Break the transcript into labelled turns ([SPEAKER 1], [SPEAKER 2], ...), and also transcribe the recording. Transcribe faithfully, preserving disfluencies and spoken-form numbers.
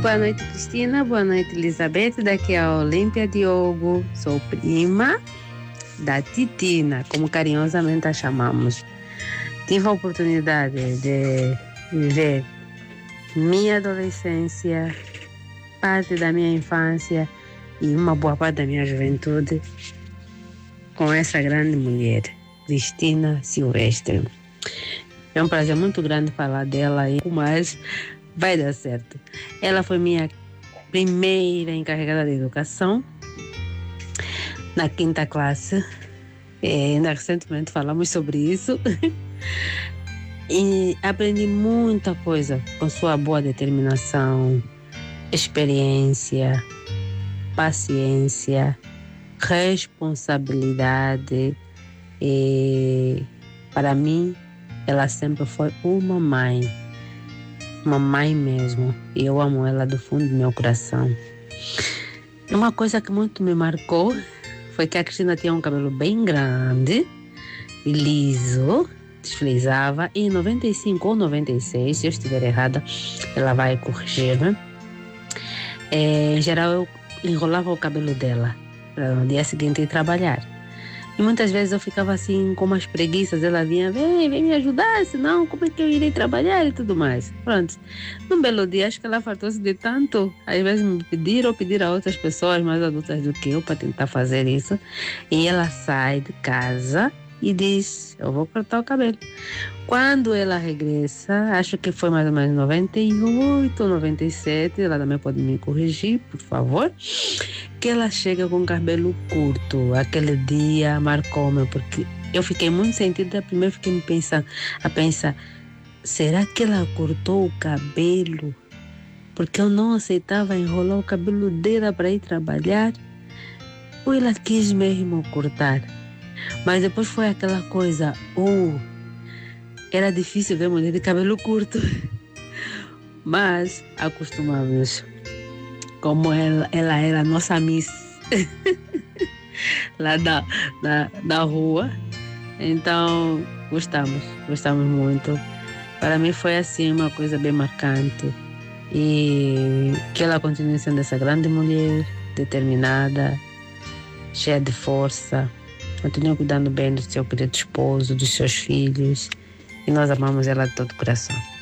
[SPEAKER 1] Boa noite, Cristina. Boa noite, Elizabeth. Daqui é a Olímpia Diogo. Sou prima da Titina, como carinhosamente a chamamos. Tive a oportunidade de viver minha adolescência, parte da minha infância e uma boa parte da minha juventude com essa grande mulher, Cristina Silvestre. É um prazer muito grande falar dela, mas vai dar certo. Ela foi minha primeira encarregada de educação na quinta classe. É, ainda recentemente falamos sobre isso. E aprendi muita coisa com sua boa determinação, experiência, paciência, responsabilidade. E para mim, ela sempre foi uma mãe, uma mãe mesmo. E eu amo ela do fundo do meu coração. Uma coisa que muito me marcou foi que a Cristina tinha um cabelo bem grande e liso, deslizava, e em noventa e cinco ou noventa e seis, se eu estiver errada, ela vai corrigir-me. É, em geral, eu enrolava o cabelo dela para no dia seguinte ir trabalhar. E muitas vezes eu ficava assim com umas preguiças. Ela vinha, vem, vem me ajudar, senão como é que eu irei trabalhar e tudo mais. Pronto. Num belo dia, acho que ela fartou-se de tanto, às vezes me pedir ou pedir a outras pessoas mais adultas do que eu para tentar fazer isso. E ela sai de casa e diz, eu vou cortar o cabelo. Quando ela regressa, acho que foi mais ou menos noventa e oito, noventa e sete, ela também pode me corrigir, por favor, que ela chega com o cabelo curto. Aquele dia marcou-me, porque eu fiquei muito sentida. Primeiro fiquei me pensando, a pensar, será que ela cortou o cabelo porque eu não aceitava enrolar o cabelo dela para ir trabalhar? Ou ela quis mesmo cortar? Mas depois foi aquela coisa, oh, era difícil ver mulher de cabelo curto. Mas acostumamos. Como ela, ela era a nossa miss lá da, da, da rua. Então, gostamos, gostamos muito. Para mim foi assim uma coisa bem marcante. E que ela continue sendo essa grande mulher, determinada, cheia de força. Continue cuidando bem do seu querido esposo, dos seus filhos. E nós amamos ela de todo o coração.